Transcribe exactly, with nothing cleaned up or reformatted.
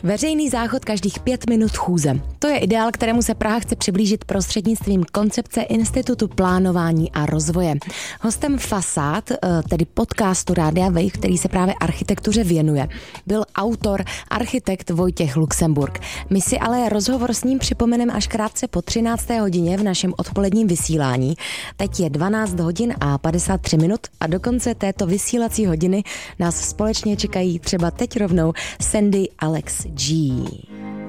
Veřejný záchod každých pět minut chůze. To je ideál, kterému se Praha chce přiblížit prostřednictvím koncepce Institutu plánování a rozvoje. Hostem Fasád, tedy podcastu Rádia Wave, který se právě architektuře věnuje, byl autor, architekt Vojtěch Luxemburg. My si ale rozhovor s ním připomeneme až krátce po třinácté hodině v našem odpoledním vysílání. Teď je dvanáct hodin a padesát tři minut a do konce této vysílací hodiny nás společně čekají třeba teď rovnou Sandy Alex G.